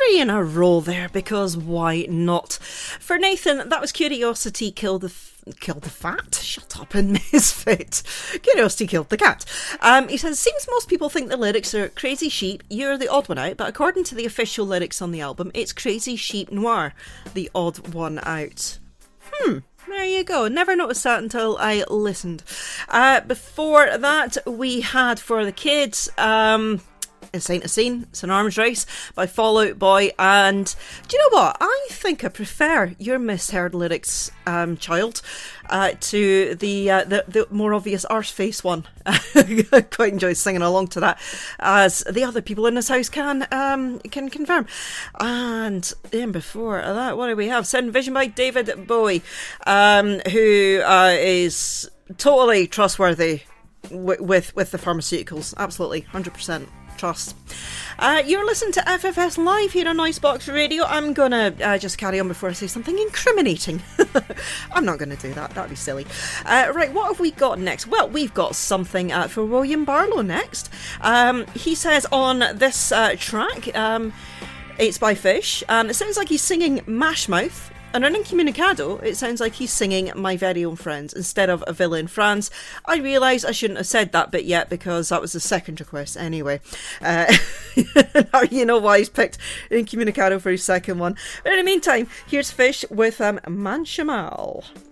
3 in a row there, because why not? For Nathan, that was Curiosity Killed the Fat? Shut up, and Misfit. Curiosity Killed the Cat. He says, seems most people think the lyrics are Crazy Sheep, you're the odd one out, but according to the official lyrics on the album, it's Crazy Sheep Noir, the odd one out. There you go. Never noticed that until I listened. Before that, we had For the Kids, This Ain't a Scene, It's an Arms Race by Fall Out Boy. And do you know what? I think I prefer Your Misheard Lyrics, Child, to the more obvious Arseface one. I quite enjoy singing along to that, as the other people in this house can confirm. And then before that, what do we have? Sound Vision by David Bowie, who is totally trustworthy with the pharmaceuticals. Absolutely, 100%. Trust. You're listening to FFS Live here on Icebox Radio. I'm gonna just carry on before I say something incriminating. I'm not gonna do that, that'd be silly. Right, what have we got next? Well, we've got something for William Barlow next. He says on this track, it's by Fish, and it sounds like he's singing Mash Mouth. And on Incommunicado, it sounds like he's singing My Very Own Friends instead of A Villa in France. I realise I shouldn't have said that bit yet, because that was the second request anyway. Now you know why he's picked Incommunicado for his second one. But in the meantime, here's Fish with Man Shamal.